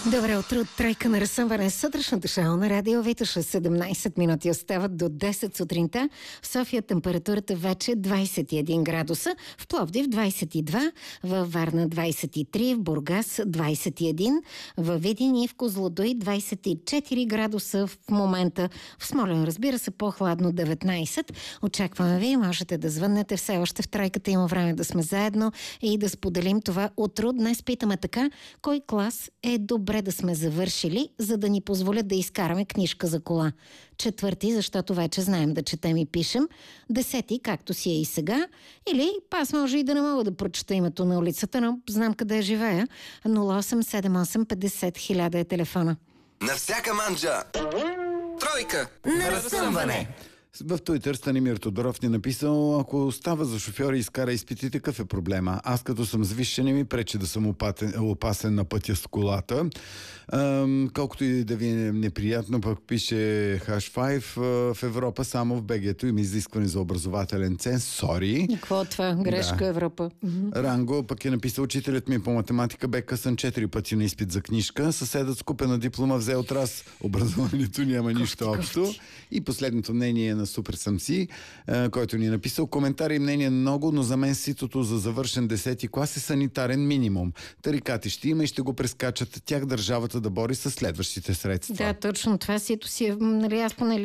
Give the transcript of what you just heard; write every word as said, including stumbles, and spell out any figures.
Добро утро от Тройка на разсъмване. Сътрашното шоу на радио Витоша. седемнайсет минути остават до десет сутринта. В София температурата вече двайсет и един градуса, в Пловдив двайсет и два, във Варна двайсет и три, в Бургас двайсет и един, във Видин и в Козлодуй двайсет и четири градуса в момента. В Смолян, разбира се, по-хладно деветнайсет. Очакваме ви, можете да звъннете. Все още в Тройката има време да сме заедно и да споделим това утро. Днес питаме така: кой клас е добре да сме завършили, за да ни позволят да изкараме книжка за кола? Четвърти, защото вече знаем да четем и пишем. Десети, както си е и сега. Или аз може и да не мога да прочета името на улицата, но знам къде живея. нула осем седем осем петдесет хиляда е телефона. На всяка манджа Тройка на разсъмване. В Туитър Станимир Тодоров ни написал: ако става за шофьор и изкара изпити, такъв е проблема. Аз като съм с висше, не ми пречи да съм опасен, опасен на пътя с колата. Ам, колкото и да ви е неприятно, пък пише Hash пет в Европа, само в БГ-то има изискване за образователен ценз. Сори. И какво е това? Грешка да. Европа. Ранго пък е написал: учителят ми по математика бе късан четири пъти на изпит за книжка. Съседът с купена диплома взе от раз. Образованието няма нищо общо. И последното мнение е на Супер съм си, който ни е написал: коментари и мнения много, но за мен ситото за завършен десети клас е санитарен минимум. Тарикати ще има и ще го прескачат. Тях държавата да бори с следващите средства. Да, точно това сито си е, нали, аз поне